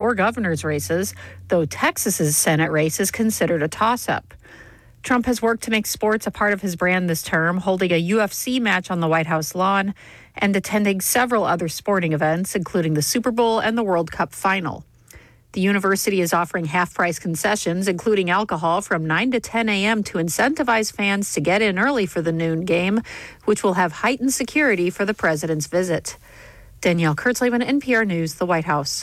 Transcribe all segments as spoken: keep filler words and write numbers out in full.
or governor's races, though Texas's Senate race is considered a toss-up. Trump has worked to make sports a part of his brand this term, holding a U F C match on the White House lawn and attending several other sporting events, including the Super Bowl and the World Cup final. The university is offering half-price concessions, including alcohol, from nine to ten a.m. to incentivize fans to get in early for the noon game, which will have heightened security for the president's visit. Danielle Kurtzleben, N P R News, the White House.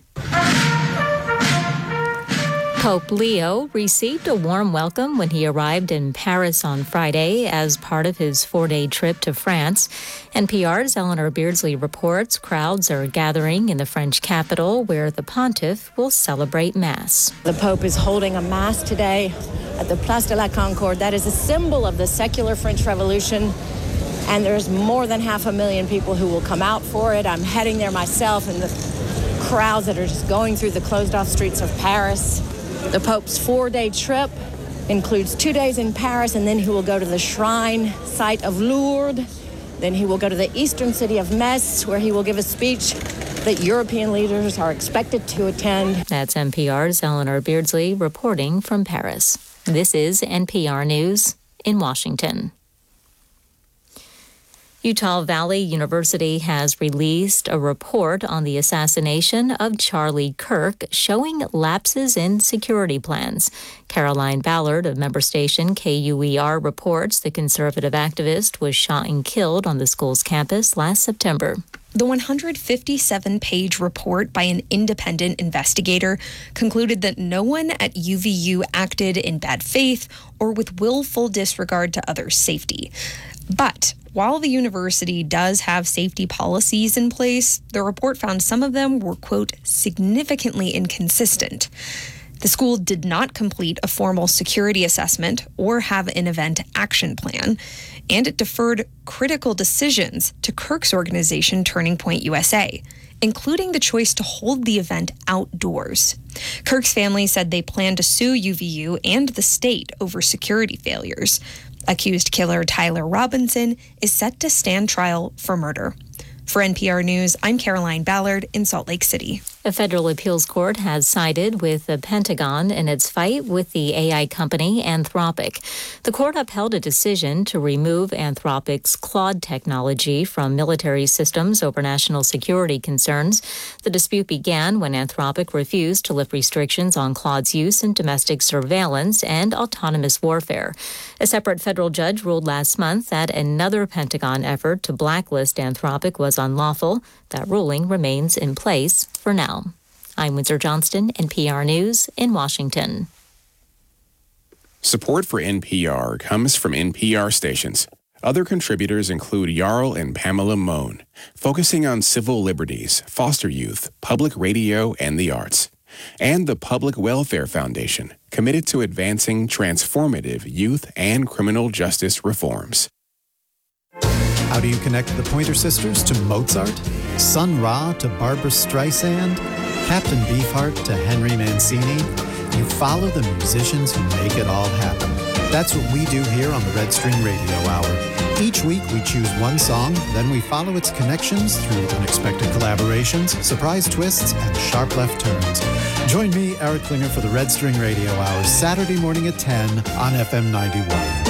Pope Leo received a warm welcome when he arrived in Paris on Friday as part of his four-day trip to France. N P R's Eleanor Beardsley reports crowds are gathering in the French capital where the pontiff will celebrate Mass. The Pope is holding a Mass today at the Place de la Concorde. That is a symbol of the secular French Revolution, and there's more than half a million people who will come out for it. I'm heading there myself, and the crowds that are just going through the closed-off streets of Paris. The Pope's four-day trip includes two days in Paris, and then he will go to the shrine site of Lourdes. Then he will go to the eastern city of Metz, where he will give a speech that European leaders are expected to attend. That's N P R's Eleanor Beardsley reporting from Paris. This is N P R News in Washington. Utah Valley University has released a report on the assassination of Charlie Kirk, showing lapses in security plans. Caroline Ballard of member station K U E R reports the conservative activist was shot and killed on the school's campus last September. The one hundred fifty-seven page report by an independent investigator concluded that no one at U V U acted in bad faith or with willful disregard to others' safety. But while the university does have safety policies in place, the report found some of them were, quote, significantly inconsistent. The school did not complete a formal security assessment or have an event action plan, and it deferred critical decisions to Kirk's organization, Turning Point U S A, including the choice to hold the event outdoors. Kirk's family said they plan to sue U V U and the state over security failures. Accused killer Tyler Robinson is set to stand trial for murder. For N P R News, I'm Caroline Ballard in Salt Lake City. A federal appeals court has sided with the Pentagon in its fight with the A I company Anthropic. The court upheld a decision to remove Anthropic's Claude technology from military systems over national security concerns. The dispute began when Anthropic refused to lift restrictions on Claude's use in domestic surveillance and autonomous warfare. A separate federal judge ruled last month that another Pentagon effort to blacklist Anthropic was unlawful. That ruling remains in place for now. I'm Windsor Johnston, N P R News in Washington. Support for N P R comes from N P R stations. Other contributors include Jarl and Pamela Mohn, focusing on civil liberties, foster youth, public radio, and the arts. And the Public Welfare Foundation, committed to advancing transformative youth and criminal justice reforms. How do you connect the Pointer Sisters to Mozart, Sun Ra to Barbra Streisand, Captain Beefheart to Henry Mancini? You follow the musicians who make it all happen. That's what we do here on the Red String Radio Hour. Each week we choose one song, then we follow its connections through unexpected collaborations, surprise twists, and sharp left turns. Join me, Eric Klinger, for the Red String Radio Hour, Saturday morning at ten on F M ninety-one.